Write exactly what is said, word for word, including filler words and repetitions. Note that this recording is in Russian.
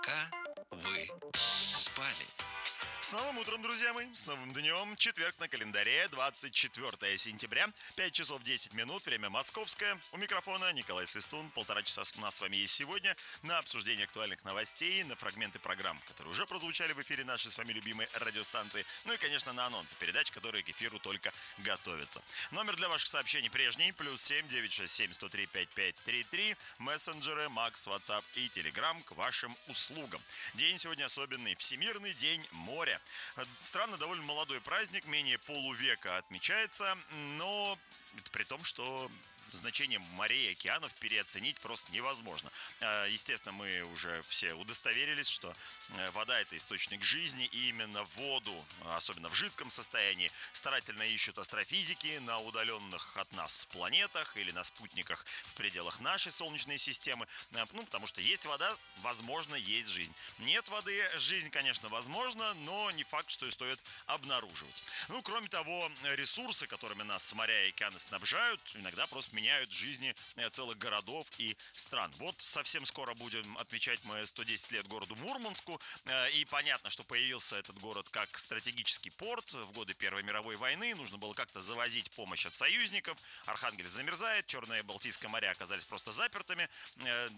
Пока вы спали. С новым утром, друзья мои, с новым днем. Четверг на календаре, двадцать четвёртое сентября, пять часов десять минут, время московское. У микрофона Николай Свистун. Полтора часа у нас с вами есть сегодня на обсуждение актуальных новостей, на фрагменты программ, которые уже прозвучали в эфире нашей с вами любимой радиостанции. Ну и, конечно, на анонсы передач, которые к эфиру только готовятся. Номер для ваших сообщений прежний. Плюс семь девять шесть семь сто три пять пять три три. Мессенджеры, Макс, Ватсап и Телеграм к вашим услугам. День сегодня особенный. Всемирный день моря. Странно, довольно молодой праздник, менее полувека отмечается, но при том, что значение морей и океанов переоценить просто невозможно. Естественно, мы уже все удостоверились, что вода – это источник жизни, и именно воду, особенно в жидком состоянии, старательно ищут астрофизики на удаленных от нас планетах или на спутниках в пределах нашей Солнечной системы. Ну, потому что есть вода, возможно, есть жизнь. Нет воды, жизнь, конечно, возможна, но не факт, что ее стоит обнаруживать. Ну, кроме того, ресурсы, которыми нас моря и океаны снабжают, иногда просто меняют жизни целых городов и стран. Вот совсем скоро будем отмечать мы сто десять лет городу Мурманску. И понятно, что появился этот город как стратегический порт в годы Первой мировой войны. Нужно было как-то завозить помощь от союзников. Архангельск замерзает, Черное и Балтийское моря оказались просто запертыми.